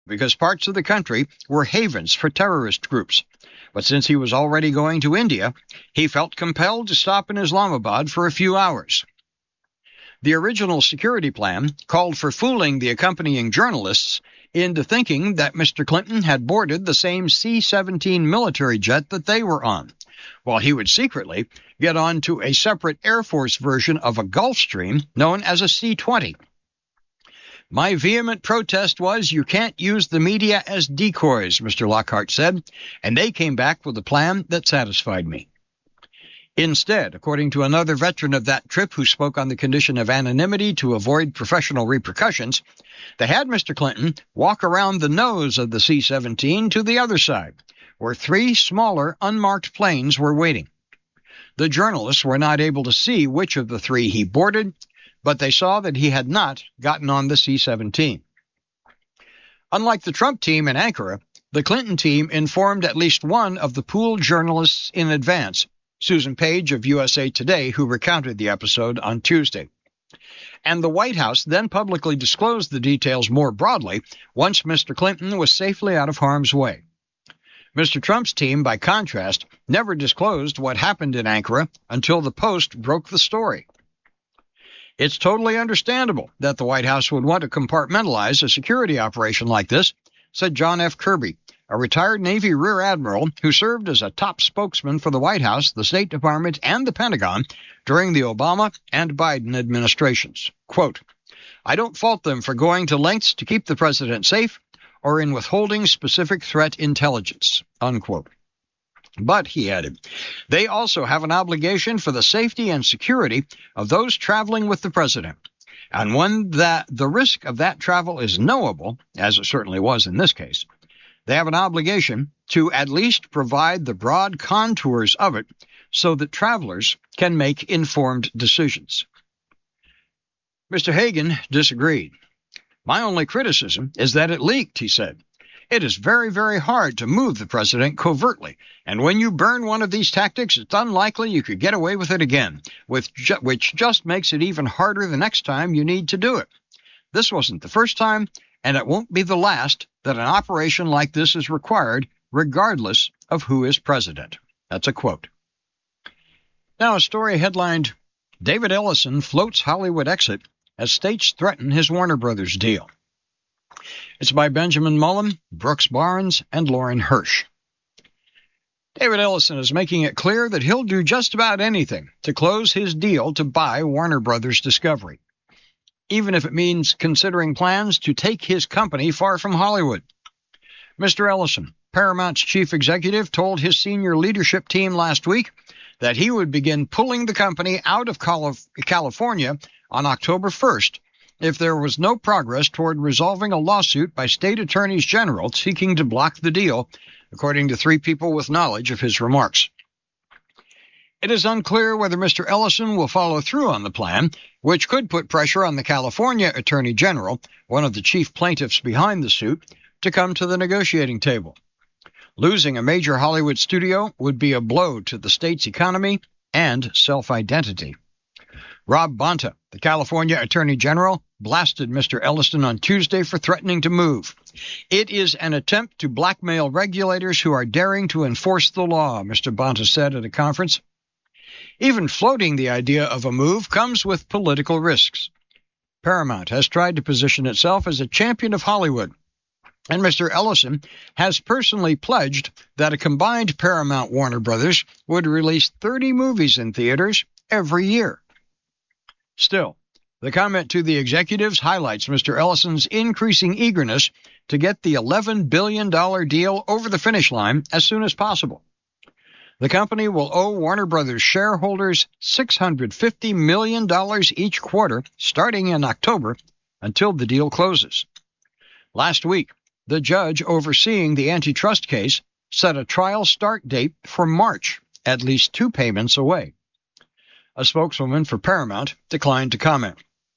because parts of the country were havens for terrorist groups. But since he was already going to India, he felt compelled to stop in Islamabad for a few hours. The original security plan called for fooling the accompanying journalists into thinking that Mr. Clinton had boarded the same C-17 military jet that they were on, while he would secretly get on to a separate Air Force version of a Gulfstream known as a C-20. My vehement protest was, you can't use the media as decoys, Mr. Lockhart said, and they came back with a plan that satisfied me. Instead, according to another veteran of that trip who spoke on the condition of anonymity to avoid professional repercussions, they had Mr. Clinton walk around the nose of the C-17 to the other side, where 3 smaller unmarked planes were waiting. The journalists were not able to see which of the 3 he boarded, but they saw that he had not gotten on the C-17. Unlike the Trump team in Ankara, the Clinton team informed at least one of the pooled journalists in advance, Susan Page of USA Today, who recounted the episode on Tuesday. And the White House then publicly disclosed the details more broadly once Mr. Clinton was safely out of harm's way. Mr. Trump's team, by contrast, never disclosed what happened in Ankara until the Post broke the story. It's totally understandable that the White House would want to compartmentalize a security operation like this, said John F. Kirby, a retired Navy Rear Admiral who served as a top spokesman for the White House, the State Department, and the Pentagon during the Obama and Biden administrations. Quote, I don't fault them for going to lengths to keep the president safe or in withholding specific threat intelligence, unquote. But, he added, they also have an obligation for the safety and security of those traveling with the president. And when the risk of that travel is knowable, as it certainly was in this case, they have an obligation to at least provide the broad contours of it so that travelers can make informed decisions. Mr. Hagan disagreed. My only criticism is that it leaked, he said. It is very, very hard to move the president covertly, and when you burn one of these tactics, it's unlikely you could get away with it again, which just makes it even harder the next time you need to do it. This wasn't the first time, and it won't be the last that an operation like this is required, regardless of who is president. That's a quote. Now, a story headlined, David Ellison floats Hollywood exit as states threaten his Warner Brothers deal. It's by Benjamin Mullen, Brooks Barnes, and Lauren Hirsch. David Ellison is making it clear that he'll do just about anything to close his deal to buy Warner Brothers Discovery, even if it means considering plans to take his company far from Hollywood. Mr. Ellison, Paramount's chief executive, told his senior leadership team last week that he would begin pulling the company out of California on October 1st if there was no progress toward resolving a lawsuit by state attorneys general seeking to block the deal, according to 3 people with knowledge of his remarks. It is unclear whether Mr. Ellison will follow through on the plan, which could put pressure on the California Attorney General, one of the chief plaintiffs behind the suit, to come to the negotiating table. Losing a major Hollywood studio would be a blow to the state's economy and self-identity. Rob Bonta, the California Attorney General, blasted Mr. Ellison on Tuesday for threatening to move. It is an attempt to blackmail regulators who are daring to enforce the law, Mr. Bonta said at a conference. Even floating the idea of a move comes with political risks. Paramount has tried to position itself as a champion of Hollywood, and Mr. Ellison has personally pledged that a combined Paramount-Warner Brothers would release 30 movies in theaters every year. Still, the comment to the executives highlights Mr. Ellison's increasing eagerness to get the $11 billion deal over the finish line as soon as possible. The company will owe Warner Brothers shareholders $650 million each quarter, starting in October, until the deal closes. Last week, the judge overseeing the antitrust case set a trial start date for March, at least 2 payments away. A spokeswoman for Paramount declined to comment.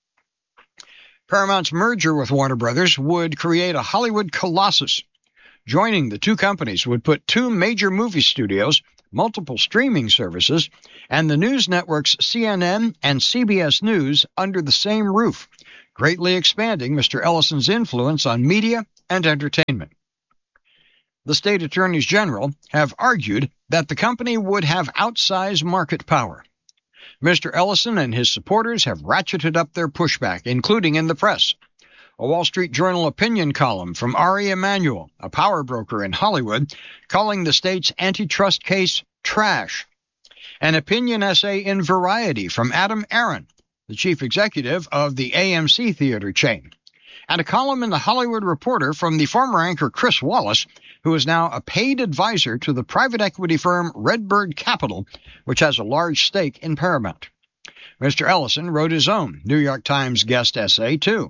Paramount's merger with Warner Brothers would create a Hollywood colossus. Joining the 2 companies would put 2 major movie studios, multiple streaming services, and the news networks CNN and CBS News under the same roof, greatly expanding Mr. Ellison's influence on media and entertainment. The state attorneys general have argued that the company would have outsized market power. Mr. Ellison and his supporters have ratcheted up their pushback, including in the press. A Wall Street Journal opinion column from Ari Emanuel, a power broker in Hollywood, calling the state's antitrust case trash. An opinion essay in Variety from Adam Aron, the chief executive of the AMC theater chain. And a column in The Hollywood Reporter from the former anchor Chris Wallace, who is now a paid advisor to the private equity firm Redbird Capital, which has a large stake in Paramount. Mr. Ellison wrote his own New York Times guest essay, too.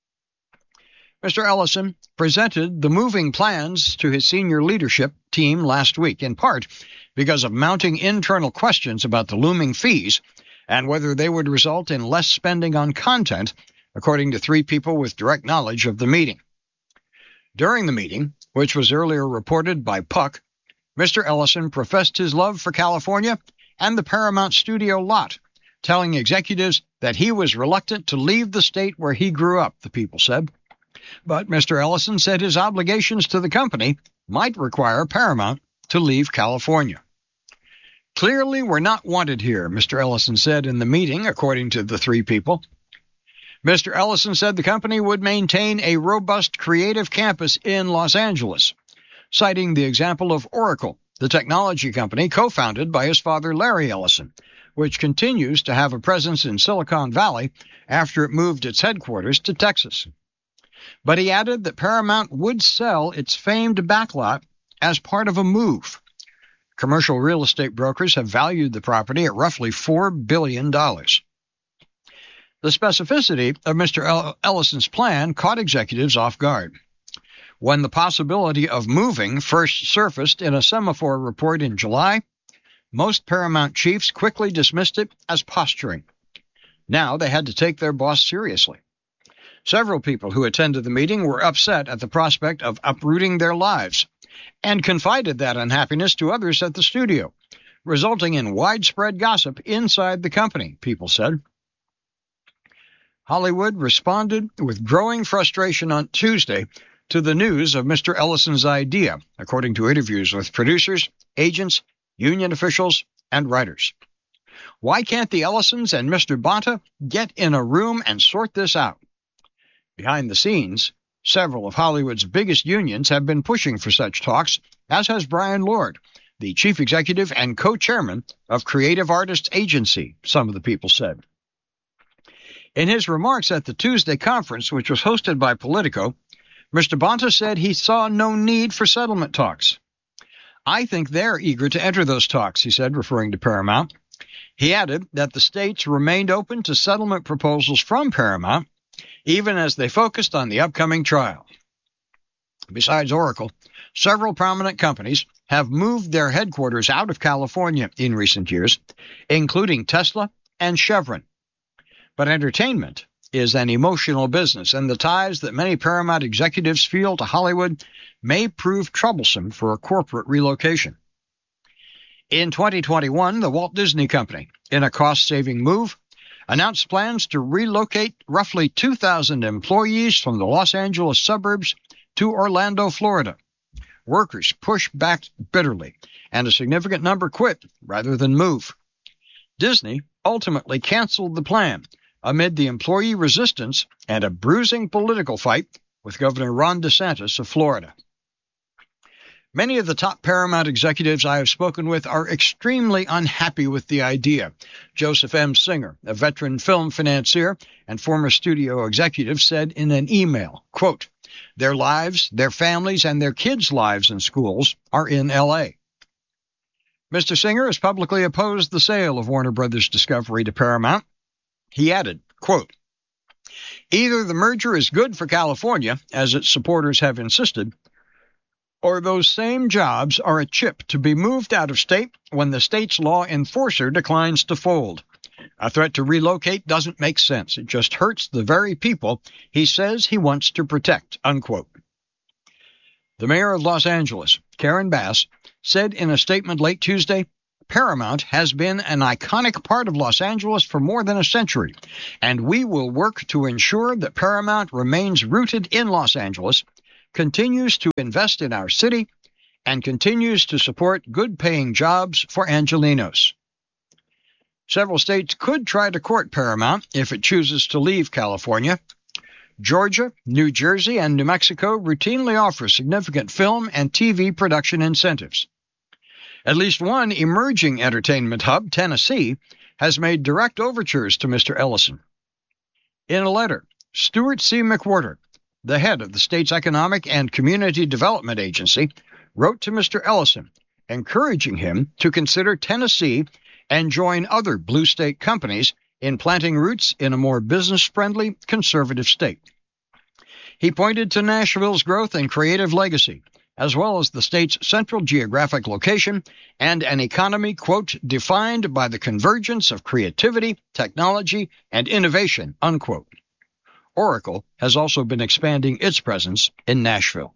Mr. Ellison presented the moving plans to his senior leadership team last week, in part because of mounting internal questions about the looming fees and whether they would result in less spending on content, according to three people with direct knowledge of the meeting. During the meeting, which was earlier reported by Puck, Mr. Ellison professed his love for California and the Paramount studio lot, telling executives that he was reluctant to leave the state where he grew up, the people said. But Mr. Ellison said his obligations to the company might require Paramount to leave California. Clearly, we're not wanted here, Mr. Ellison said in the meeting, according to the three people. Mr. Ellison said the company would maintain a robust creative campus in Los Angeles, citing the example of Oracle, the technology company co-founded by his father Larry Ellison, which continues to have a presence in Silicon Valley after it moved its headquarters to Texas. But he added that Paramount would sell its famed backlot as part of a move. Commercial real estate brokers have valued the property at roughly $4 billion. The specificity of Mr. Ellison's plan caught executives off guard. When the possibility of moving first surfaced in a semaphore report in July, most Paramount chiefs quickly dismissed it as posturing. Now they had to take their boss seriously. Several people who attended the meeting were upset at the prospect of uprooting their lives and confided that unhappiness to others at the studio, resulting in widespread gossip inside the company, people said. Hollywood responded with growing frustration on Tuesday to the news of Mr. Ellison's idea, according to interviews with producers, agents, union officials, and writers. Why can't the Ellisons and Mr. Bonta get in a room and sort this out? Behind the scenes, several of Hollywood's biggest unions have been pushing for such talks, as has Brian Lord, the chief executive and co-chairman of Creative Artists Agency, some of the people said. In his remarks at the Tuesday conference, which was hosted by Politico, Mr. Bonta said he saw no need for settlement talks. I think they're eager to enter those talks, he said, referring to Paramount. He added that the states remained open to settlement proposals from Paramount, even as they focused on the upcoming trial. Besides Oracle, several prominent companies have moved their headquarters out of California in recent years, including Tesla and Chevron. But entertainment is an emotional business, and the ties that many Paramount executives feel to Hollywood may prove troublesome for a corporate relocation. In 2021, the Walt Disney Company, in a cost-saving move, announced plans to relocate roughly 2,000 employees from the Los Angeles suburbs to Orlando, Florida. Workers pushed back bitterly, and a significant number quit rather than move. Disney ultimately canceled the plan amid the employee resistance and a bruising political fight with Governor Ron DeSantis of Florida. Many of the top Paramount executives I have spoken with are extremely unhappy with the idea, Joseph M. Singer, a veteran film financier and former studio executive, said in an email, quote, "Their lives, their families, and their kids' lives and schools are in L.A." Mr. Singer has publicly opposed the sale of Warner Brothers Discovery to Paramount. He added, quote, "Either the merger is good for California, as its supporters have insisted, or those same jobs are a chip to be moved out of state when the state's law enforcer declines to fold. A threat to relocate doesn't make sense. It just hurts the very people he says he wants to protect," unquote. The mayor of Los Angeles, Karen Bass, said in a statement late Tuesday, "Paramount has been an iconic part of Los Angeles for more than a century, and we will work to ensure that Paramount remains rooted in Los Angeles, continues to invest in our city and continues to support good-paying jobs for Angelenos. Several states could try to court Paramount if it chooses to leave California. Georgia, New Jersey, and New Mexico routinely offer significant film and TV production incentives. At least one emerging entertainment hub, Tennessee, has made direct overtures to Mr. Ellison. In a letter, Stuart C. McWhorter, the head of the state's Economic and Community Development Agency, wrote to Mr. Ellison, encouraging him to consider Tennessee and join other blue state companies in planting roots in a more business-friendly, conservative state. He pointed to Nashville's growth and creative legacy, as well as the state's central geographic location and an economy, quote, defined by the convergence of creativity, technology, and innovation, unquote. Oracle has also been expanding its presence in Nashville.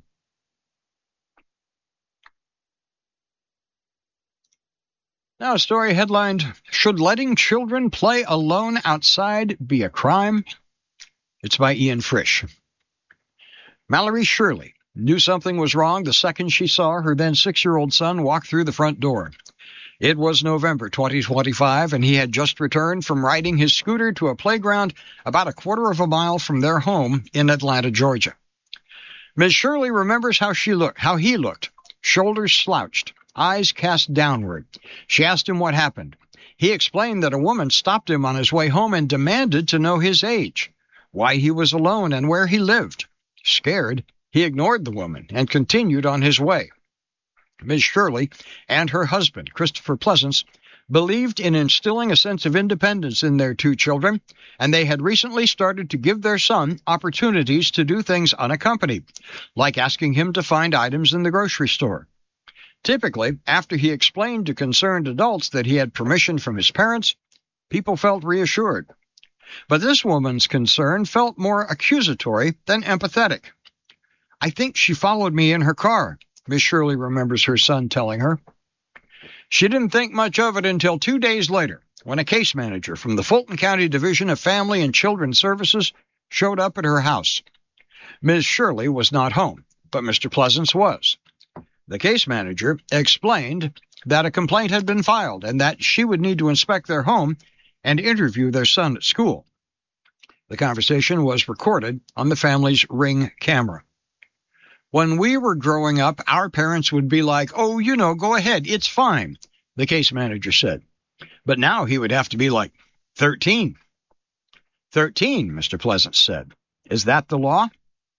Now a story headlined, Should Letting Children Play Alone Outside Be a Crime? It's by Ian Frisch. Mallory Shirley knew something was wrong the second she saw her then 6-year-old son walk through the front door. It was November 2025, and he had just returned from riding his scooter to a playground about a quarter of a mile from their home in Atlanta, Georgia. Ms. Shirley remembers how he looked, shoulders slouched, eyes cast downward. She asked him what happened. He explained that a woman stopped him on his way home and demanded to know his age, why he was alone, and where he lived. Scared, he ignored the woman and continued on his way. Ms. Shirley and her husband, Christopher Pleasance, believed in instilling a sense of independence in their 2 children, and they had recently started to give their son opportunities to do things unaccompanied, like asking him to find items in the grocery store. Typically, after he explained to concerned adults that he had permission from his parents, people felt reassured. But this woman's concern felt more accusatory than empathetic. I think she followed me in her car, Miss Shirley remembers her son telling her. She didn't think much of it until 2 days later, when a case manager from the Fulton County Division of Family and Children's Services showed up at her house. Ms. Shirley was not home, but Mr. Pleasance was. The case manager explained that a complaint had been filed and that she would need to inspect their home and interview their son at school. The conversation was recorded on the family's Ring camera. When we were growing up, our parents would be like, oh, go ahead, it's fine, the case manager said. But now he would have to be like 13. 13, Mr. Pleasance said. Is that the law?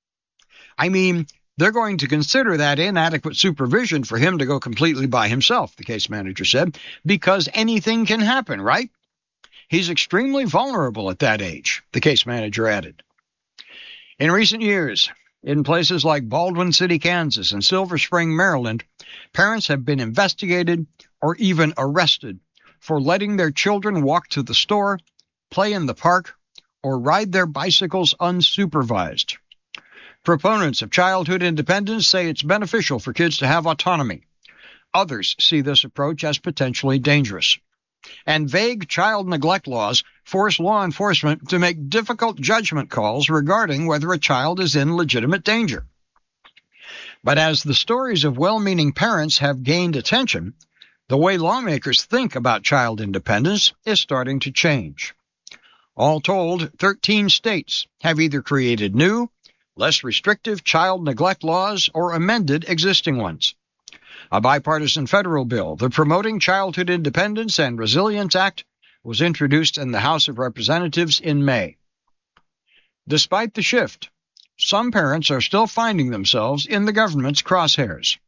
I mean, they're going to consider that inadequate supervision for him to go completely by himself, the case manager said, because anything can happen, right? He's extremely vulnerable at that age, the case manager added. In recent years, in places like Baldwin City, Kansas, and Silver Spring, Maryland, parents have been investigated or even arrested for letting their children walk to the store, play in the park, or ride their bicycles unsupervised. Proponents of childhood independence say it's beneficial for kids to have autonomy. Others see this approach as potentially dangerous. And vague child neglect laws force law enforcement to make difficult judgment calls regarding whether a child is in legitimate danger. But as the stories of well-meaning parents have gained attention, the way lawmakers think about child independence is starting to change. All told, 13 states have either created new, less restrictive child neglect laws or amended existing ones. A bipartisan federal bill, the Promoting Childhood Independence and Resilience Act, was introduced in the House of Representatives in May. Despite the shift, some parents are still finding themselves in the government's crosshairs.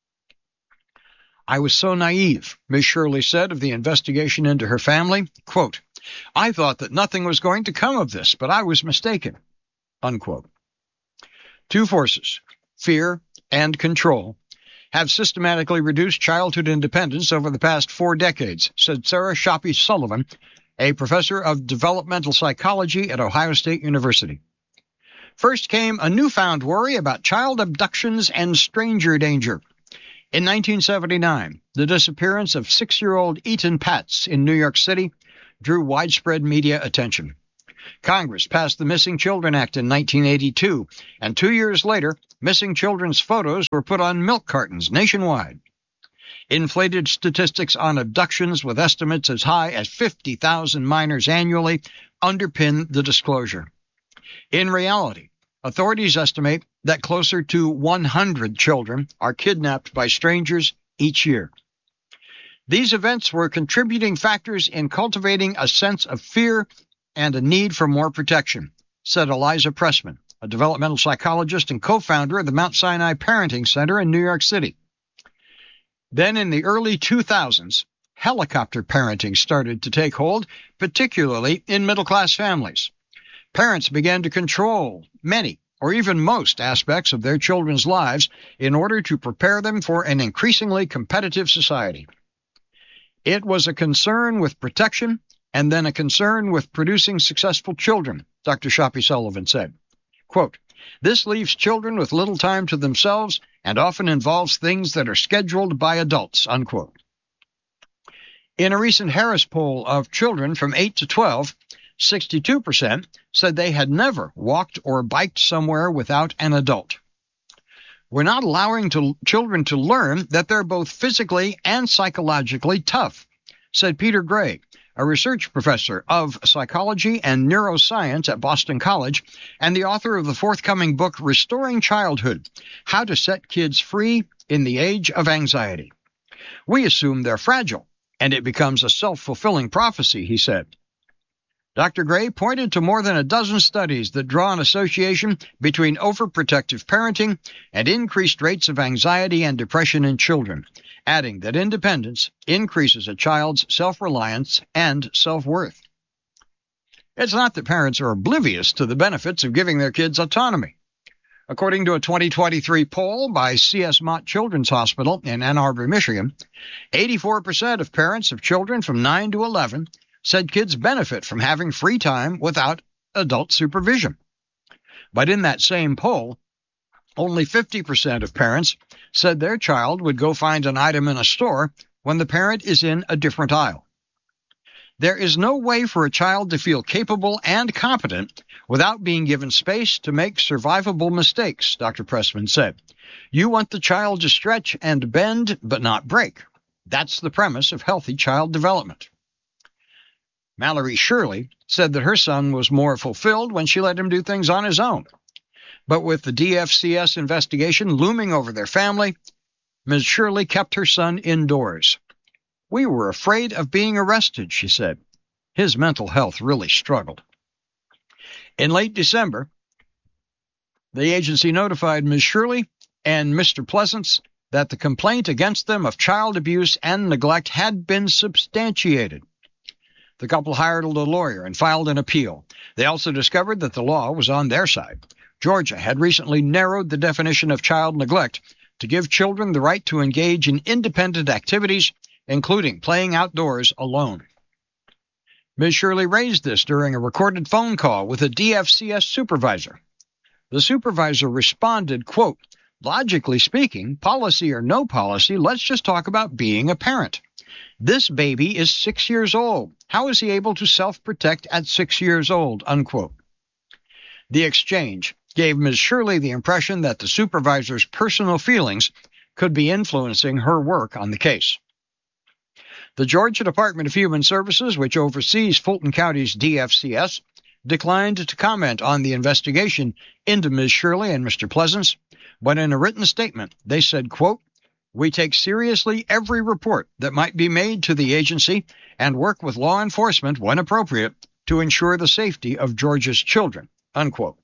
I was so naive, Ms. Shirley said of the investigation into her family. Quote, I thought that nothing was going to come of this, but I was mistaken. Unquote. 2 forces, fear and control, have systematically reduced childhood independence over the past 4 decades, said Sarah Shoppy Sullivan, a professor of developmental psychology at Ohio State University. First came a newfound worry about child abductions and stranger danger. In 1979, the disappearance of 6-year-old Eaton Patz in New York City drew widespread media attention. Congress passed the Missing Children Act in 1982, and 2 years later, missing children's photos were put on milk cartons nationwide. Inflated statistics on abductions with estimates as high as 50,000 minors annually underpin the disclosure. In reality, authorities estimate that closer to 100 children are kidnapped by strangers each year. These events were contributing factors in cultivating a sense of fear and a need for more protection, said Eliza Pressman, a developmental psychologist and co-founder of the Mount Sinai Parenting Center in New York City. Then in the early 2000s, helicopter parenting started to take hold, particularly in middle-class families. Parents began to control many or even most aspects of their children's lives in order to prepare them for an increasingly competitive society. It was a concern with protection and then a concern with producing successful children, Dr. Shapi Sullivan said. Quote, "This leaves children with little time to themselves and often involves things that are scheduled by adults," unquote. In a recent Harris poll of children from 8 to 12, 62% said they had never walked or biked somewhere without an adult. We're not allowing children to learn that they're both physically and psychologically tough, said Peter Gray, a research professor of psychology and neuroscience at Boston College and the author of the forthcoming book Restoring Childhood: How to Set Kids Free in the Age of Anxiety. We assume they're fragile, and it becomes a self-fulfilling prophecy, he said. Dr. Gray pointed to more than a dozen studies that draw an association between overprotective parenting and increased rates of anxiety and depression in children, adding that independence increases a child's self-reliance and self-worth. It's not that parents are oblivious to the benefits of giving their kids autonomy. According to a 2023 poll by C.S. Mott Children's Hospital in Ann Arbor, Michigan, 84% of parents of children from 9 to 11 said kids benefit from having free time without adult supervision. But in that same poll, only 50% of parents said their child would go find an item in a store when the parent is in a different aisle. There is no way for a child to feel capable and competent without being given space to make survivable mistakes, Dr. Pressman said. You want the child to stretch and bend, but not break. That's the premise of healthy child development. Mallory Shirley said that her son was more fulfilled when she let him do things on his own. But with the DFCS investigation looming over their family, Ms. Shirley kept her son indoors. We were afraid of being arrested, she said. His mental health really struggled. In late December, the agency notified Ms. Shirley and Mr. Pleasance that the complaint against them of child abuse and neglect had been substantiated. The couple hired a lawyer and filed an appeal. They also discovered that the law was on their side. Georgia had recently narrowed the definition of child neglect to give children the right to engage in independent activities, including playing outdoors alone. Ms. Shirley raised this during a recorded phone call with a DFCS supervisor. The supervisor responded, quote, "Logically speaking, policy or no policy, let's just talk about being a parent. This baby is 6 years old. How is he able to self-protect at 6 years old?" Unquote. The exchange gave Ms. Shirley the impression that the supervisor's personal feelings could be influencing her work on the case. The Georgia Department of Human Services, which oversees Fulton County's DFCS, declined to comment on the investigation into Ms. Shirley and Mr. Pleasance, but in a written statement, they said, quote, "We take seriously every report that might be made to the agency and work with law enforcement when appropriate to ensure the safety of Georgia's children," unquote.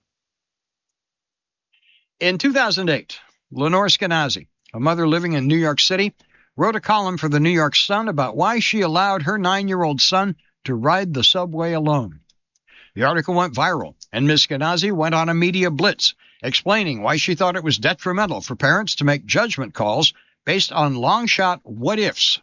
In 2008, Lenore Skenazy, a mother living in New York City, wrote a column for the New York Sun about why she allowed her 9-year-old son to ride the subway alone. The article went viral, and Ms. Skenazy went on a media blitz, explaining why she thought it was detrimental for parents to make judgment calls based on long-shot what-ifs.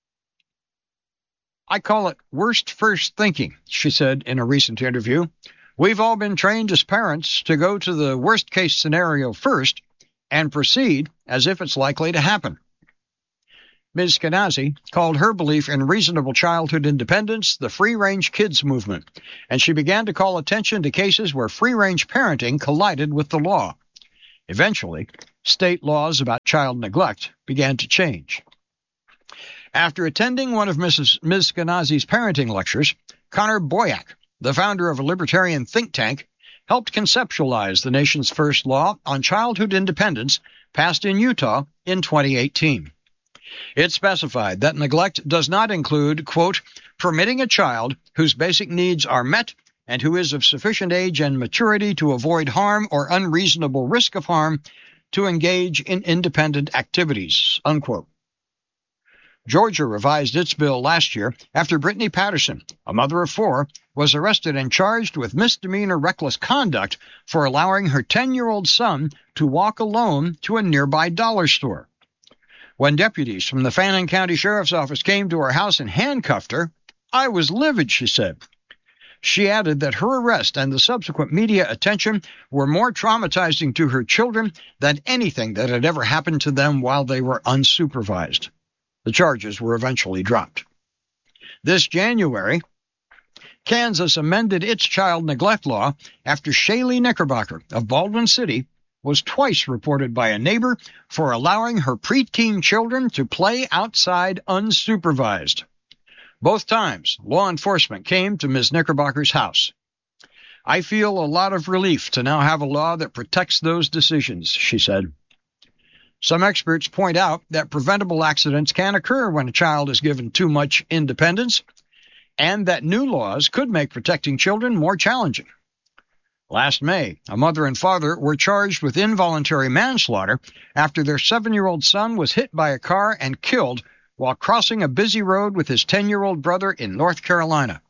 "I call it worst first thinking," she said in a recent interview. "We've all been trained as parents to go to the worst-case scenario first and proceed as if it's likely to happen." Ms. Skenazy called her belief in reasonable childhood independence the free-range kids movement, and she began to call attention to cases where free-range parenting collided with the law. Eventually, state laws about child neglect began to change. After attending one of Ms. Skenazy's parenting lectures, Connor Boyack, the founder of a libertarian think tank, helped conceptualize the nation's first law on childhood independence passed in Utah in 2018. It specified that neglect does not include, quote, permitting a child whose basic needs are met and who is of sufficient age and maturity to avoid harm or unreasonable risk of harm to engage in independent activities, unquote. Georgia revised its bill last year after Brittany Patterson, a mother of 4, was arrested and charged with misdemeanor reckless conduct for allowing her 10-year-old son to walk alone to a nearby dollar store. When deputies from the Fannin County Sheriff's Office came to her house and handcuffed her, I was livid, she said. She added that her arrest and the subsequent media attention were more traumatizing to her children than anything that had ever happened to them while they were unsupervised. The charges were eventually dropped. This January, Kansas amended its child neglect law after Shaylee Knickerbocker of Baldwin City was twice reported by a neighbor for allowing her preteen children to play outside unsupervised. Both times, law enforcement came to Ms. Knickerbocker's house. I feel a lot of relief to now have a law that protects those decisions, she said. Some experts point out that preventable accidents can occur when a child is given too much independence, and that new laws could make protecting children more challenging. Last May, a mother and father were charged with involuntary manslaughter after their 7-year-old son was hit by a car and killed while crossing a busy road with his 10-year-old brother in North Carolina.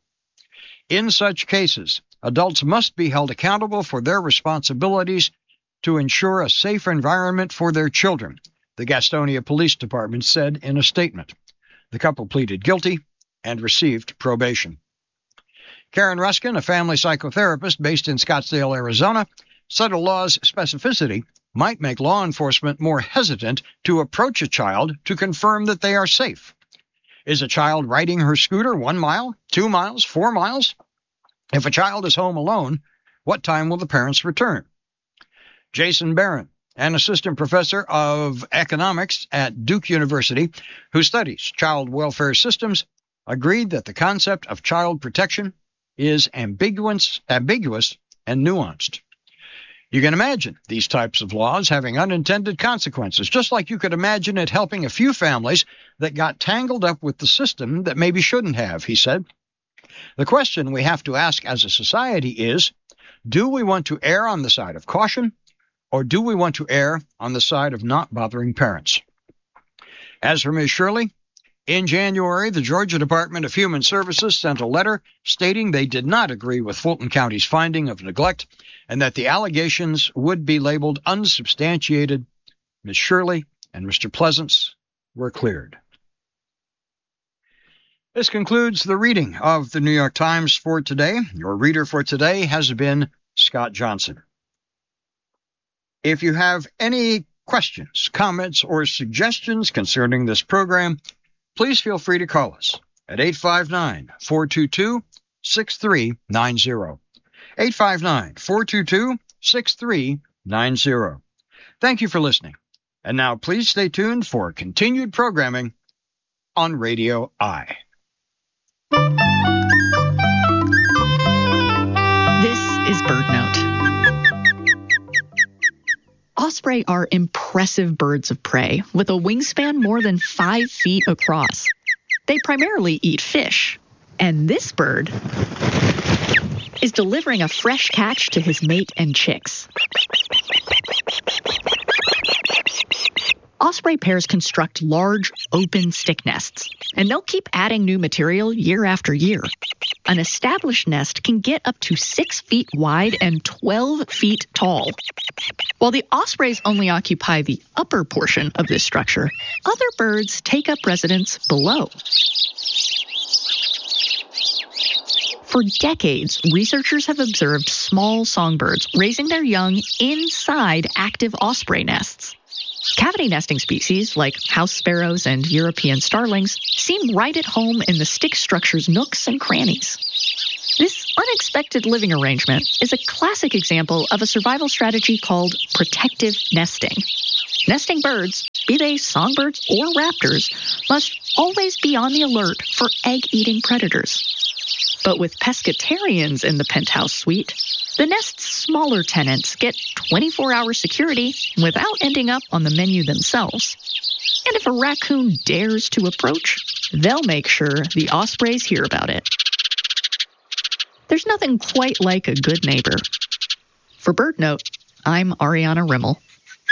In such cases, adults must be held accountable for their responsibilities to ensure a safe environment for their children, the Gastonia Police Department said in a statement. The couple pleaded guilty and received probation. Karen Ruskin, a family psychotherapist based in Scottsdale, Arizona, said a law's specificity might make law enforcement more hesitant to approach a child to confirm that they are safe. Is a child riding her scooter 1 mile, 2 miles, 4 miles? If a child is home alone, what time will the parents return? Jason Barron, an assistant professor of economics at Duke University who studies child welfare systems, agreed that the concept of child protection is ambiguous and nuanced. You can imagine these types of laws having unintended consequences, just like you could imagine it helping a few families that got tangled up with the system that maybe shouldn't have, he said. The question we have to ask as a society is, do we want to err on the side of caution, or do we want to err on the side of not bothering parents? As for Ms. Shirley, in January, the Georgia Department of Human Services sent a letter stating they did not agree with Fulton County's finding of neglect and that the allegations would be labeled unsubstantiated. Ms. Shirley and Mr. Pleasance were cleared. This concludes the reading of the New York Times for today. Your reader for today has been Scott Johnson. If you have any questions, comments, or suggestions concerning this program, please feel free to call us at 859-422-6390. 859-422-6390. Thank you for listening. And now please stay tuned for continued programming on Radio I. This is BirdNote. Osprey are impressive birds of prey with a wingspan more than 5 feet across. They primarily eat fish, and this bird is delivering a fresh catch to his mate and chicks. Osprey pairs construct large, open stick nests, and they'll keep adding new material year after year. An established nest can get up to 6 feet wide and 12 feet tall. While the ospreys only occupy the upper portion of this structure, other birds take up residence below. For decades, researchers have observed small songbirds raising their young inside active osprey nests. Cavity nesting species like house sparrows and European starlings seem right at home in the stick structure's nooks and crannies. This unexpected living arrangement is a classic example of a survival strategy called protective nesting. Nesting birds, be they songbirds or raptors, must always be on the alert for egg-eating predators. But with pescatarians in the penthouse suite, the nest's smaller tenants get 24-hour security without ending up on the menu themselves. And if a raccoon dares to approach, they'll make sure the ospreys hear about it. There's nothing quite like a good neighbor. For BirdNote, I'm Ariana Rimmel.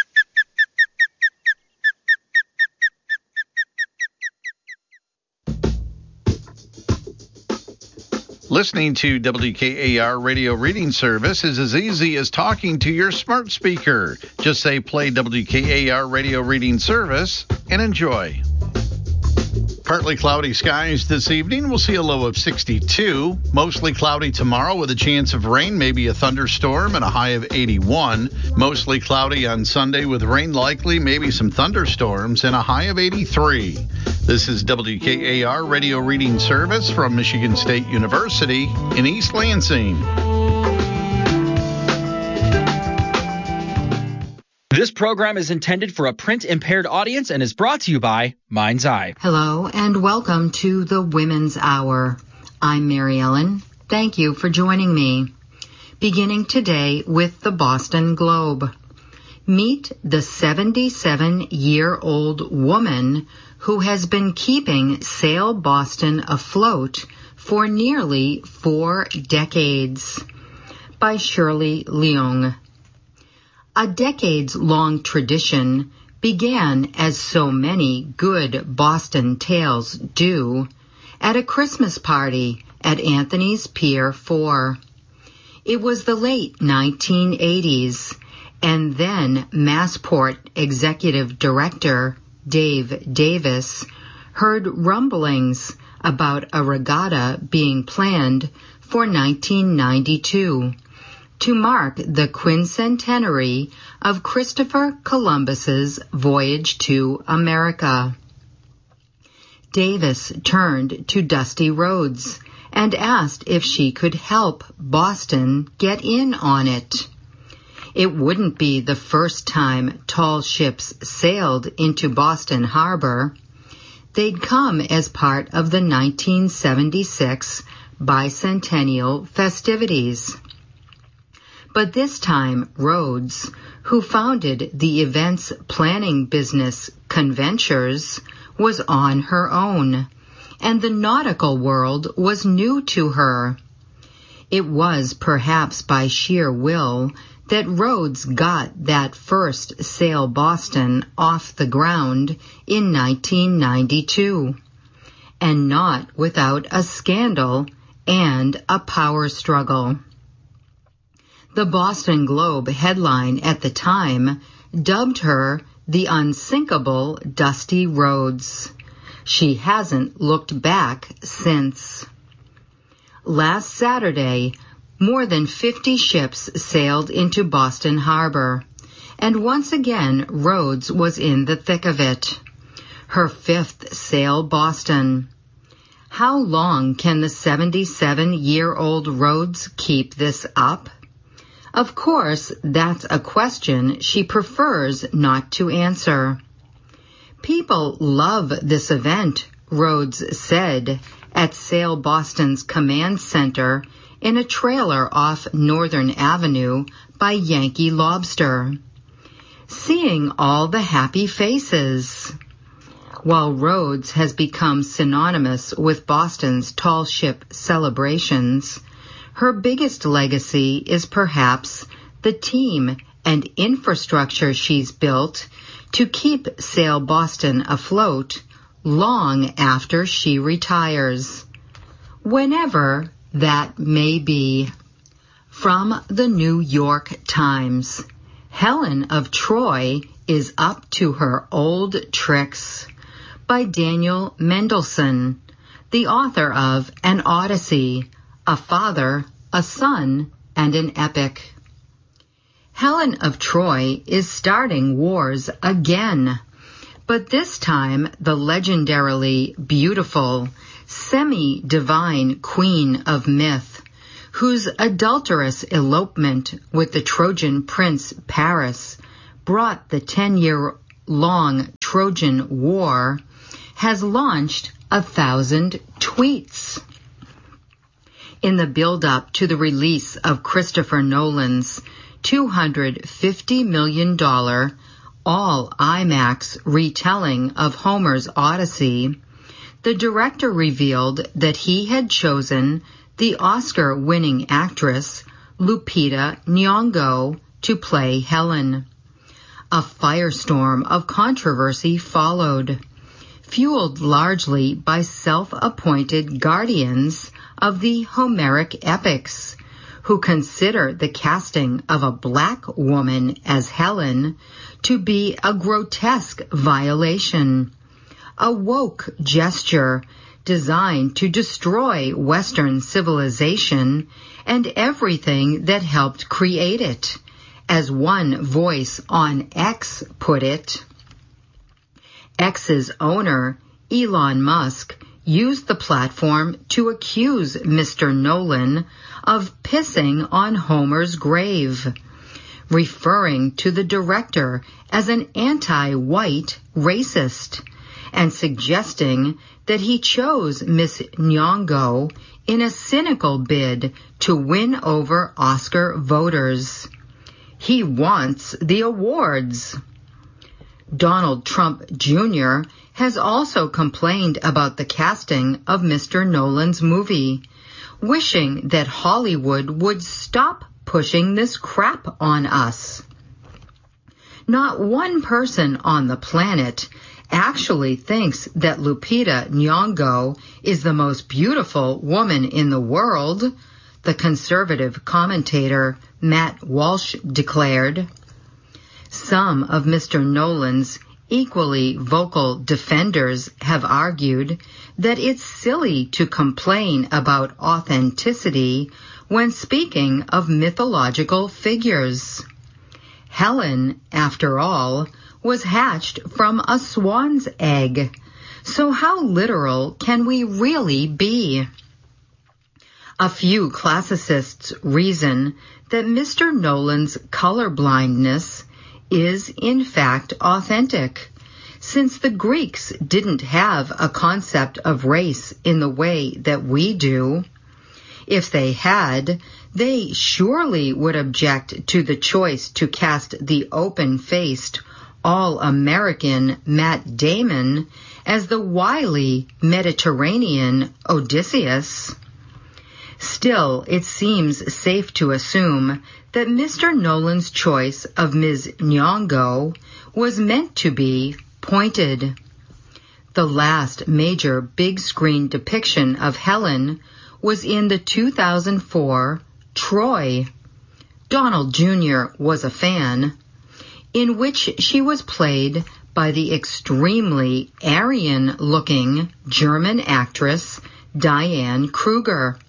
Listening to WKAR Radio Reading Service is as easy as talking to your smart speaker. Just say play WKAR Radio Reading Service and enjoy. Partly cloudy skies this evening. We'll see a low of 62. Mostly cloudy tomorrow with a chance of rain, maybe a thunderstorm, and a high of 81. Mostly cloudy on Sunday with rain likely, maybe some thunderstorms, and a high of 83. This is WKAR Radio Reading Service from Michigan State University in East Lansing. This program is intended for a print-impaired audience and is brought to you by Mind's Eye. Hello, and welcome to the Women's Hour. I'm Mary Ellen. Thank you for joining me. Beginning today with the Boston Globe. Meet the 77-year-old woman who has been keeping Sail Boston afloat for nearly 4 decades. By Shirley Leung. A decades-long tradition began, as so many good Boston tales do, at a Christmas party at Anthony's Pier 4. It was the late 1980s, and then Massport Executive Director Dave Davis heard rumblings about a regatta being planned for 1992. To mark the quincentenary of Christopher Columbus's voyage to America. Davis turned to Dusty Rhodes and asked if she could help Boston get in on it. It wouldn't be the first time tall ships sailed into Boston Harbor. They'd come as part of the 1976 bicentennial festivities. But this time, Rhodes, who founded the events planning business Conventures, was on her own, and the nautical world was new to her. It was perhaps by sheer will that Rhodes got that first Sail Boston off the ground in 1992, and not without a scandal and a power struggle. The Boston Globe headline at the time dubbed her the unsinkable Dusty Rhodes. She hasn't looked back since. Last Saturday, more than 50 ships sailed into Boston Harbor, and once again Rhodes was in the thick of it. Her 5th Sail Boston. How long can the 77-year-old Rhodes keep this up? Of course, that's a question she prefers not to answer. People love this event, Rhodes said at Sail Boston's command center in a trailer off Northern Avenue by Yankee Lobster. Seeing all the happy faces. While Rhodes has become synonymous with Boston's tall ship celebrations, her biggest legacy is perhaps the team and infrastructure she's built to keep Sail Boston afloat long after she retires, whenever that may be. From the New York Times, Helen of Troy is up to her old tricks, by Daniel Mendelsohn, the author of An Odyssey, A Father, a Son, and an Epic. Helen of Troy is starting wars again, but this time the legendarily beautiful, semi-divine queen of myth, whose adulterous elopement with the Trojan prince Paris brought the 10-year-long Trojan War, has launched 1,000 tweets. In the build-up to the release of Christopher Nolan's $250 million all-IMAX retelling of Homer's Odyssey, the director revealed that he had chosen the Oscar-winning actress Lupita Nyong'o to play Helen. A firestorm of controversy followed, fueled largely by self-appointed guardians of the Homeric epics, who consider the casting of a black woman as Helen to be a grotesque violation, a woke gesture designed to destroy Western civilization and everything that helped create it, as one voice on X put it. X's owner, Elon Musk, used the platform to accuse Mr. Nolan of pissing on Homer's grave, referring to the director as an anti-white racist, and suggesting that he chose Miss Nyong'o in a cynical bid to win over Oscar voters. He wants the awards. Donald Trump Jr. has also complained about the casting of Mr. Nolan's movie, wishing that Hollywood would stop pushing this crap on us. Not one person on the planet actually thinks that Lupita Nyong'o is the most beautiful woman in the world, the conservative commentator Matt Walsh declared. Some of Mr. Nolan's equally vocal defenders have argued that it's silly to complain about authenticity when speaking of mythological figures. Helen, after all, was hatched from a swan's egg, so how literal can we really be? A few classicists reason that Mr. Nolan's colorblindness is in fact authentic, since the Greeks didn't have a concept of race in the way that we do. If they had, they surely would object to the choice to cast the open-faced, all-American Matt Damon as the wily Mediterranean Odysseus. Still, it seems safe to assume that Mr. Nolan's choice of Ms. Nyong'o was meant to be pointed. The last major big-screen depiction of Helen was in the 2004 Troy. Donald Jr. was a fan, in which she was played by the extremely Aryan-looking German actress Diane Kruger.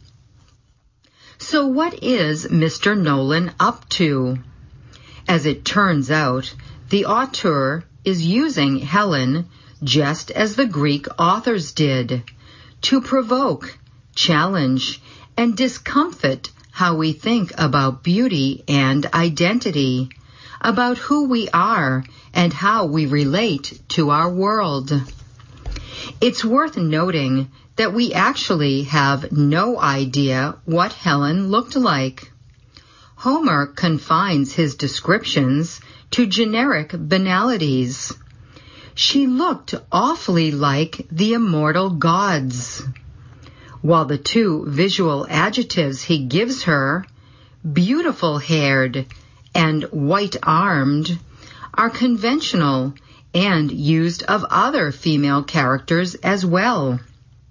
So what is Mr. Nolan up to? As it turns out, the auteur is using Helen just as the Greek authors did, to provoke, challenge, and discomfit how we think about beauty and identity, about who we are and how we relate to our world. It's worth noting that we actually have no idea what Helen looked like. Homer confines his descriptions to generic banalities. She looked awfully like the immortal gods, while the two visual adjectives he gives her, beautiful-haired and white-armed, are conventional and used of other female characters as well.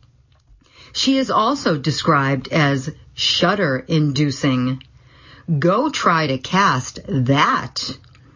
She is also described as shudder-inducing. Go try to cast that.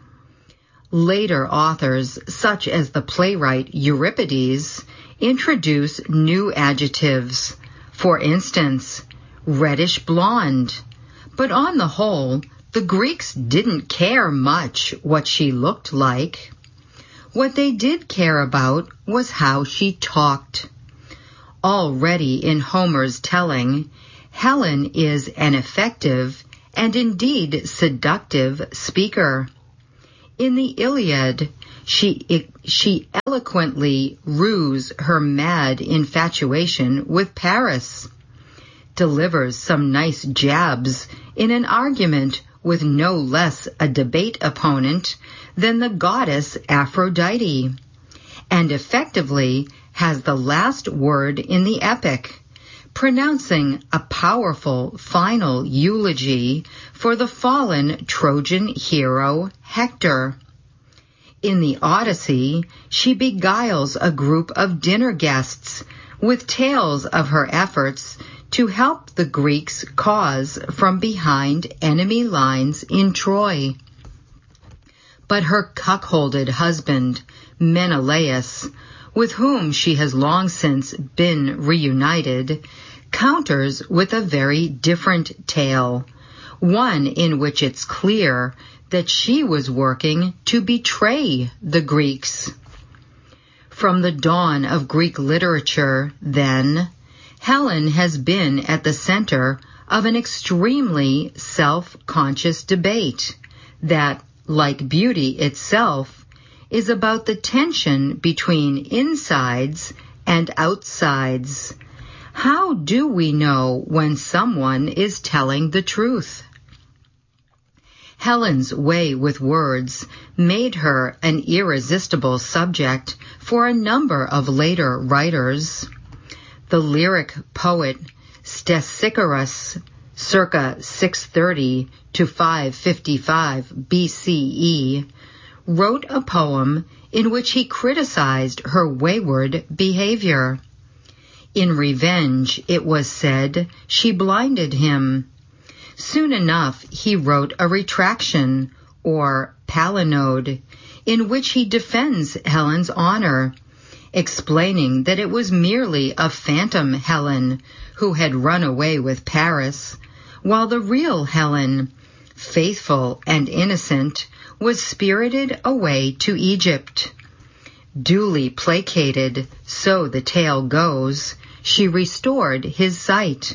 Later authors, such as the playwright Euripides, introduce new adjectives. For instance, reddish blonde. But on the whole, The Greeks didn't care much what she looked like. What they did care about was how she talked. Already in Homer's telling, Helen is an effective and indeed seductive speaker. In the Iliad, she eloquently rues her mad infatuation with Paris, delivers some nice jabs in an argument with no less a debate opponent than the goddess Aphrodite, and effectively has the last word in the epic, pronouncing a powerful final eulogy for the fallen Trojan hero Hector. In the Odyssey, she beguiles a group of dinner guests with tales of her efforts to help the Greeks' cause from behind enemy lines in Troy. But her cuckolded husband, Menelaus, with whom she has long since been reunited, counters with a very different tale, one in which it's clear that she was working to betray the Greeks. From the dawn of Greek literature, then, Helen has been at the center of an extremely self-conscious debate that, like beauty itself, is about the tension between insides and outsides. How do we know when someone is telling the truth? Helen's way with words made her an irresistible subject for a number of later writers. The lyric poet Stesichorus, circa 630 to 555 BCE, wrote a poem in which he criticized her wayward behavior. In revenge, it was said, she blinded him. Soon enough, he wrote a retraction, or palinode, in which he defends Helen's honor, explaining that it was merely a phantom Helen who had run away with Paris, while the real Helen, faithful and innocent, was spirited away to Egypt. Duly placated, so the tale goes, she restored his sight.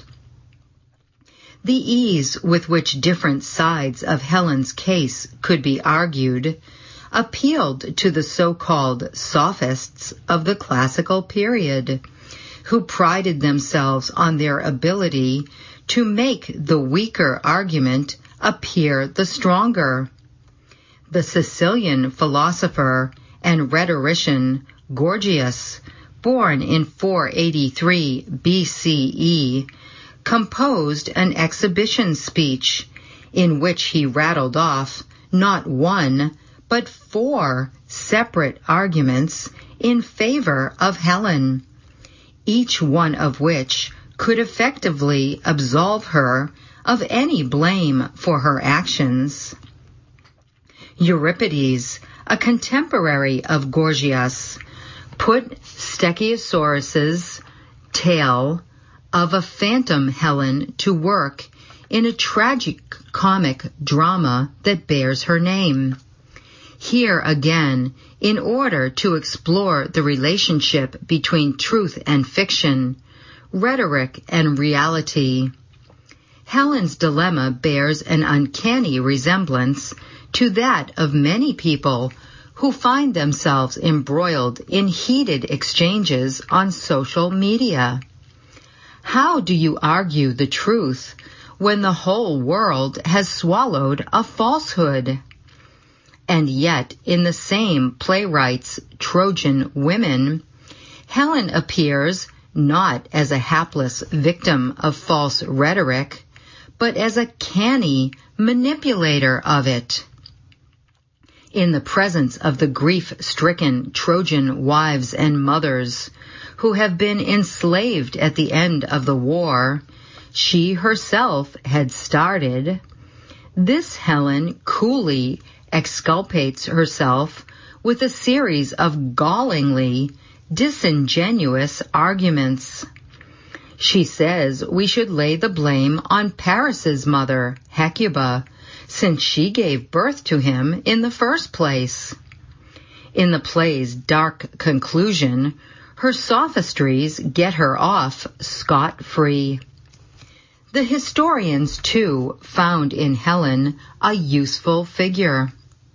The ease with which different sides of Helen's case could be argued appealed to the so-called sophists of the classical period, who prided themselves on their ability to make the weaker argument appear the stronger. The Sicilian philosopher and rhetorician Gorgias, born in 483 BCE, composed an exhibition speech in which he rattled off not one, but 4 separate arguments in favor of Helen, each one of which could effectively absolve her of any blame for her actions. Euripides, a contemporary of Gorgias, put Stechiosaurus's tale of a phantom Helen to work in a tragic-comic drama that bears her name. Here again, in order to explore the relationship between truth and fiction, rhetoric and reality, Helen's dilemma bears an uncanny resemblance to that of many people who find themselves embroiled in heated exchanges on social media. How do you argue the truth when the whole world has swallowed a falsehood? And yet, in the same playwright's Trojan Women, Helen appears not as a hapless victim of false rhetoric, but as a canny manipulator of it. In the presence of the grief-stricken Trojan wives and mothers who have been enslaved at the end of the war, she herself had started. This Helen coolly exculpates herself with a series of gallingly disingenuous arguments. She says we should lay the blame on Paris's mother, Hecuba, since she gave birth to him in the first place. In the play's dark conclusion, her sophistries get her off scot-free. The historians, too, found in Helen a useful figure.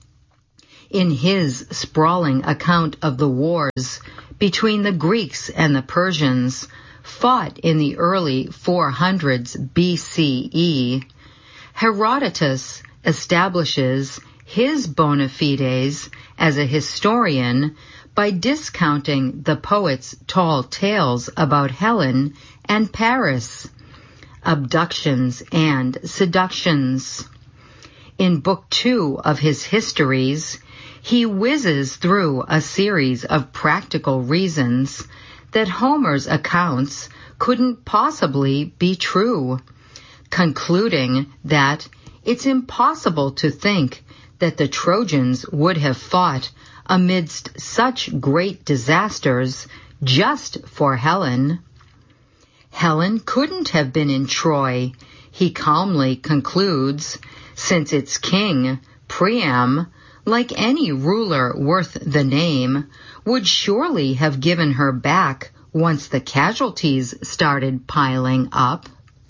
In his sprawling account of the wars between the Greeks and the Persians, fought in the early 400s BCE, Herodotus establishes his bona fides as a historian by discounting the poet's tall tales about Helen and Paris, abductions and seductions. In Book 2 of his Histories, he whizzes through a series of practical reasons that Homer's accounts couldn't possibly be true, concluding that it's impossible to think that the Trojans would have fought amidst such great disasters just for Helen. Helen couldn't have been in Troy, he calmly concludes, since its king, Priam, like any ruler worth the name, would surely have given her back once the casualties started piling up.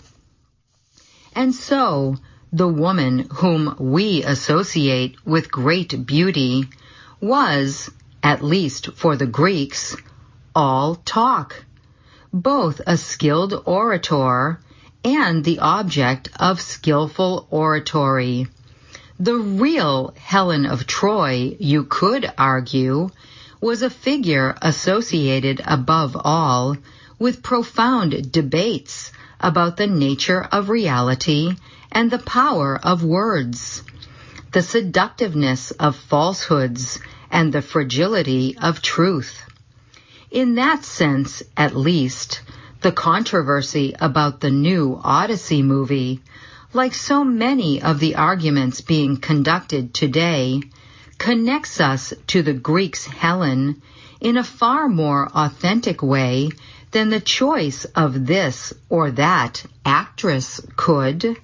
And so, the woman whom we associate with great beauty was, at least for the Greeks, all talk, both a skilled orator and the object of skillful oratory. The real Helen of Troy, you could argue, was a figure associated above all with profound debates about the nature of reality and the power of words, the seductiveness of falsehoods, and the fragility of truth. In that sense, at least, the controversy about the new Odyssey movie, like so many of the arguments being conducted today, connects us to the Greeks' Helen in a far more authentic way than the choice of this or that actress could.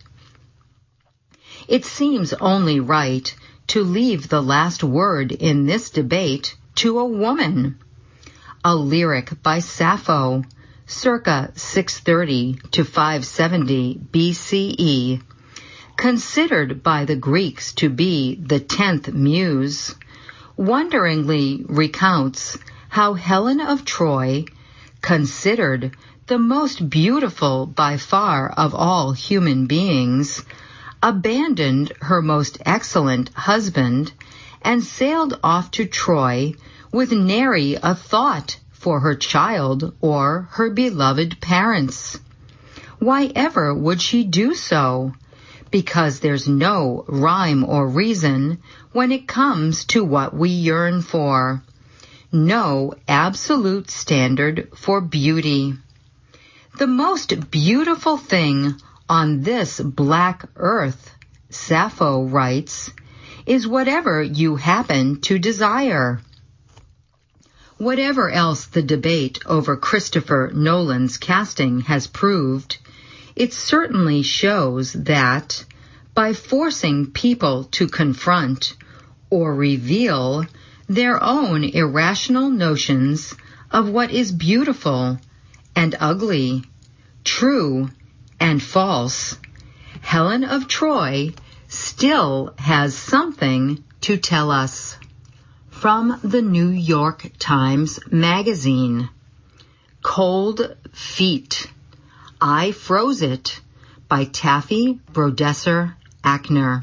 It seems only right to leave the last word in this debate to a woman. A lyric by Sappho, circa 630 to 570 BCE, considered by the Greeks to be the 10th muse, wonderingly recounts how Helen of Troy, considered the most beautiful by far of all human beings, abandoned her most excellent husband and sailed off to Troy with nary a thought for her child or her beloved parents. Why ever would she do so? Because there's no rhyme or reason when it comes to what we yearn for. No absolute standard for beauty. The most beautiful thing on this black earth, Sappho writes, is whatever you happen to desire. Whatever else the debate over Christopher Nolan's casting has proved, it certainly shows that, by forcing people to confront or reveal their own irrational notions of what is beautiful and ugly, true and false, Helen of Troy still has something to tell us. From the New York Times Magazine, Cold Feet, I Froze It, by Taffy Brodesser Ackner.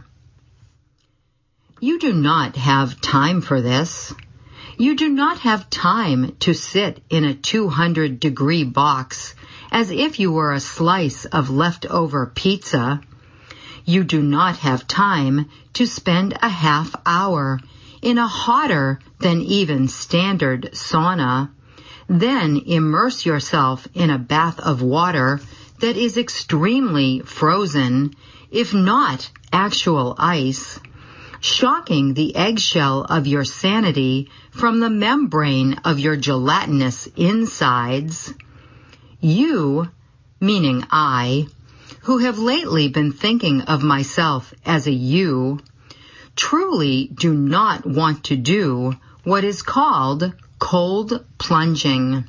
You do not have time for this. You do not have time to sit in a 200-degree box as if you were a slice of leftover pizza. You do not have time to spend a half hour in a hotter than even standard sauna, then immerse yourself in a bath of water that is extremely frozen, if not actual ice, shocking the eggshell of your sanity from the membrane of your gelatinous insides. You, meaning I, who have lately been thinking of myself as a you, truly do not want to do what is called cold plunging.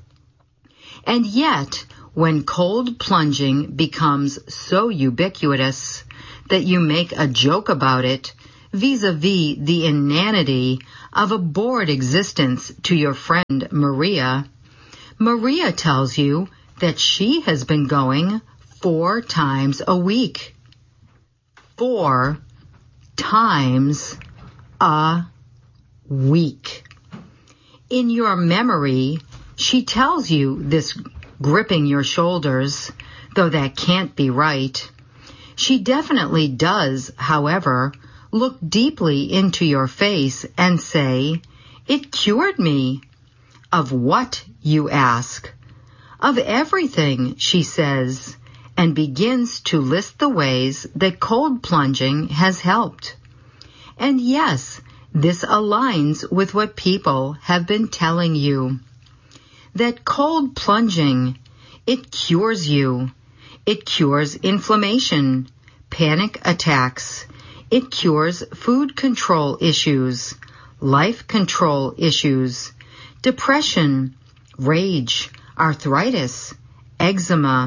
And yet, when cold plunging becomes so ubiquitous that you make a joke about it vis-a-vis the inanity of a bored existence to your friend Maria, Maria tells you that she has been going 4 times a week. 4 times a week. In your memory, she tells you this, gripping your shoulders, though that can't be right. She definitely does, however, look deeply into your face and say, "It cured me." Of what, you ask? Of everything, she says, and begins to list the ways that cold plunging has helped. And yes, this aligns with what people have been telling you. That cold plunging, it cures you. It cures inflammation, panic attacks. It cures food control issues, life control issues, depression, rage, arthritis, eczema.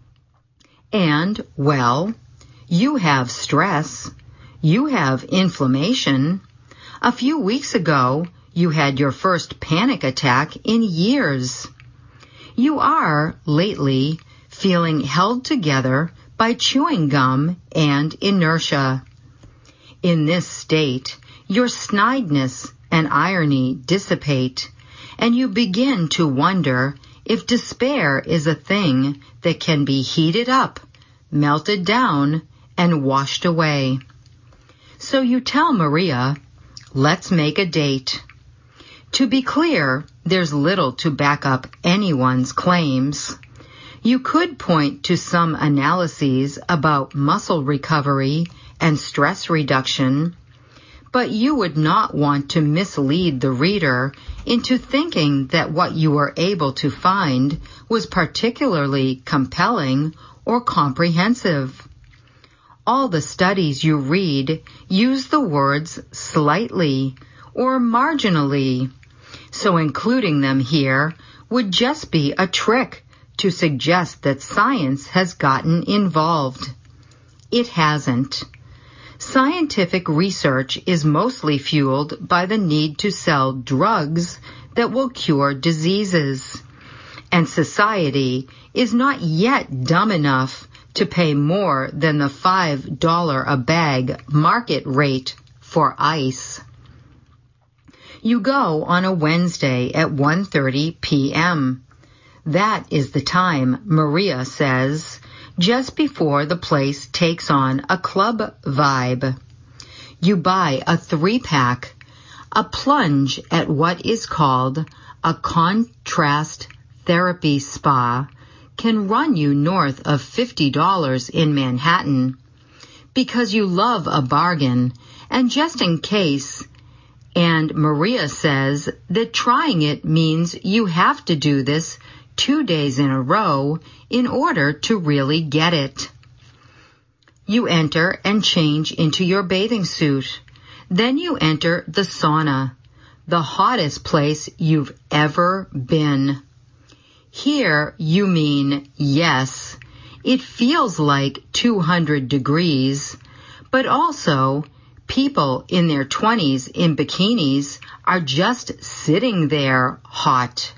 And, well, you have stress. You have inflammation. A few weeks ago, you had your first panic attack in years. You are, lately, feeling held together by chewing gum and inertia. In this state, your snideness and irony dissipate, and you begin to wonder if despair is a thing that can be heated up, melted down, and washed away. So you tell Maria, "Let's make a date." To be clear, there's little to back up anyone's claims. You could point to some analyses about muscle recovery and stress reduction, but you would not want to mislead the reader into thinking that what you were able to find was particularly compelling or comprehensive. All the studies you read use the words slightly or marginally, so including them here would just be a trick to suggest that science has gotten involved. It hasn't. Scientific research is mostly fueled by the need to sell drugs that will cure diseases, and society is not yet dumb enough to pay more than the $5 a bag market rate for ice. You go on a Wednesday at 1:30 p.m. That is the time, Maria says, just before the place takes on a club vibe. You buy a 3-pack, a plunge at what is called a contrast therapy spa can run you north of $50 in Manhattan. Because you love a bargain, and just in case, and Maria says that trying it means you have to do this 2 days in a row in order to really get it. You enter and change into your bathing suit. Then you enter the sauna, the hottest place you've ever been. Here you mean, yes, it feels like 200 degrees, but also people in their 20s in bikinis are just sitting there hot.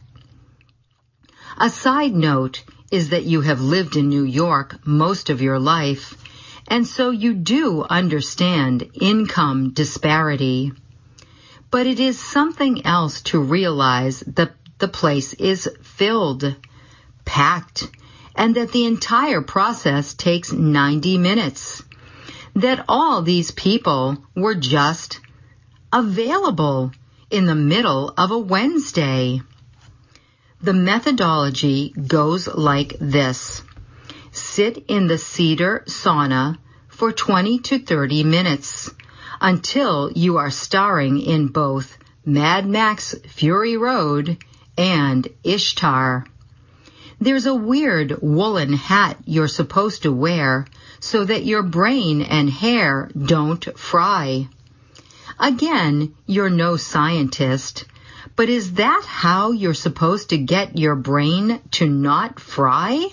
A side note is that you have lived in New York most of your life, and so you do understand income disparity. But it is something else to realize that the place is filled, packed, and that the entire process takes 90 minutes. That all these people were just available in the middle of a Wednesday. The methodology goes like this. Sit in the cedar sauna for 20 to 30 minutes until you are starring in both Mad Max Fury Road and Ishtar. There's a weird woolen hat you're supposed to wear so that your brain and hair don't fry. Again, you're no scientist, but is that how you're supposed to get your brain to not fry?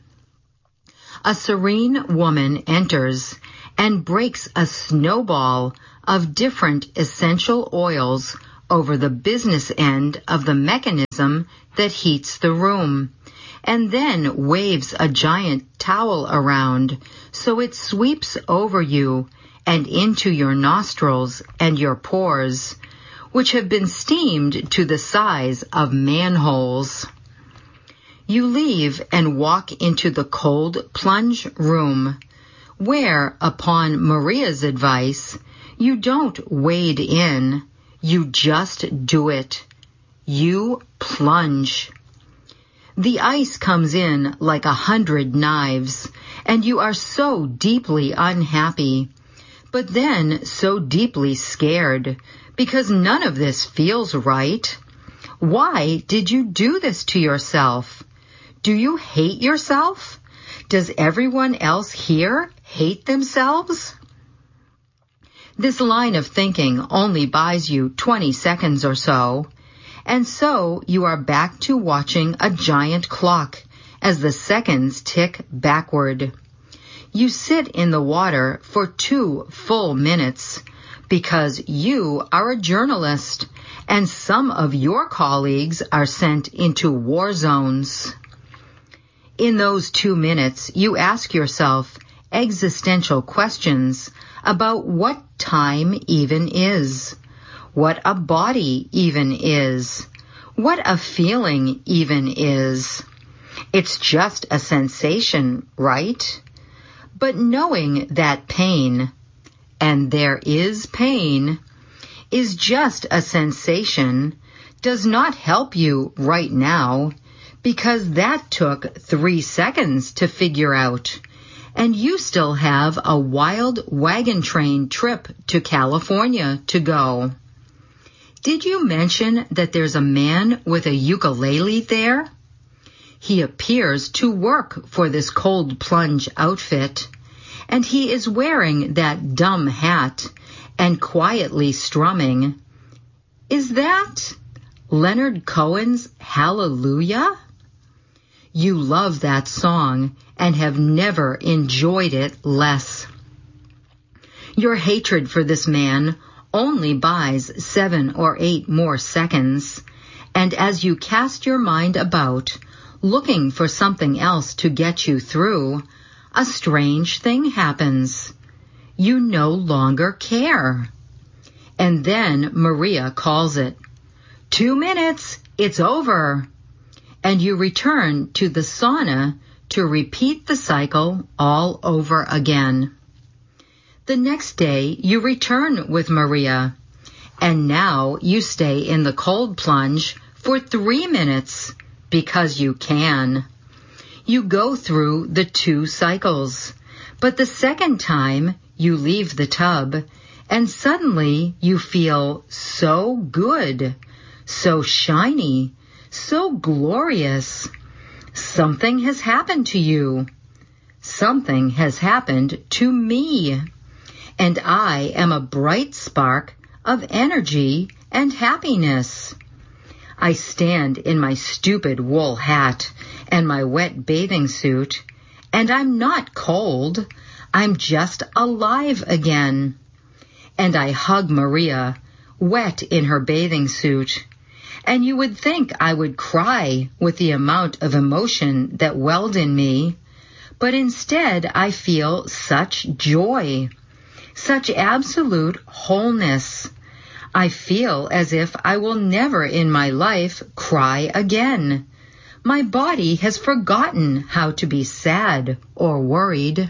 A serene woman enters and breaks a snowball of different essential oils over the business end of the mechanism that heats the room, and then waves a giant towel around so it sweeps over you and into your nostrils and your pores, which have been steamed to the size of manholes. You leave and walk into the cold plunge room, where, upon Maria's advice, you don't wade in, you just do it. You plunge. The ice comes in like 100 knives, and you are so deeply unhappy, but then so deeply scared, because none of this feels right. Why did you do this to yourself? Do you hate yourself? Does everyone else here hate themselves? This line of thinking only buys you 20 seconds or so, and so you are back to watching a giant clock as the seconds tick backward. You sit in the water for 2 full minutes because you are a journalist and some of your colleagues are sent into war zones. In those 2 minutes, you ask yourself existential questions about what time even is, what a body even is, what a feeling even is. It's just a sensation, right? But knowing that pain, and there is pain, is just a sensation does not help you right now, because that took 3 seconds to figure out, and you still have a wild wagon train trip to California to go. Did you mention that there's a man with a ukulele there? He appears to work for this cold plunge outfit, and he is wearing that dumb hat and quietly strumming. Is that Leonard Cohen's Hallelujah? You love that song and have never enjoyed it less. Your hatred for this man only buys 7 or 8 more seconds, and as you cast your mind about, looking for something else to get you through, a strange thing happens. You no longer care. And then Maria calls it. 2 minutes, it's over. And you return to the sauna to repeat the cycle all over again. The next day, you return with Maria, and now you stay in the cold plunge for 3 minutes because you can. You go through the 2 cycles, but the second time you leave the tub, and suddenly you feel so good, so shiny, so glorious. Something has happened to you. Something has happened to me. And I am a bright spark of energy and happiness. I stand in my stupid wool hat and my wet bathing suit, and I'm not cold. I'm just alive again. And I hug Maria, wet in her bathing suit. And you would think I would cry with the amount of emotion that welled in me, but instead I feel such joy, such absolute wholeness. I feel as if I will never in my life cry again. My body has forgotten how to be sad or worried.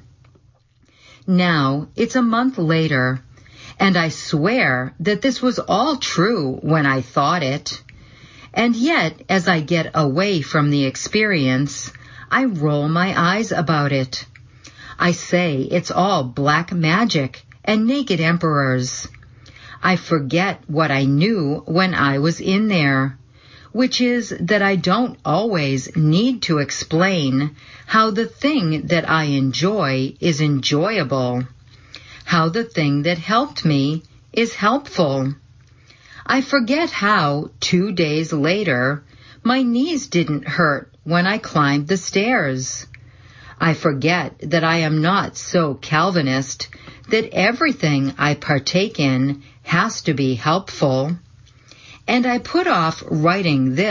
Now, it's a month later, and I swear that this was all true when I thought it. And yet, as I get away from the experience, I roll my eyes about it. I say it's all black magic and naked emperors. I forget what I knew when I was in there, which is that I don't always need to explain how the thing that I enjoy is enjoyable, how the thing that helped me is helpful. I forget how, 2 days later, my knees didn't hurt when I climbed the stairs. I forget that I am not so Calvinist that everything I partake in has to be helpful. And I put off writing this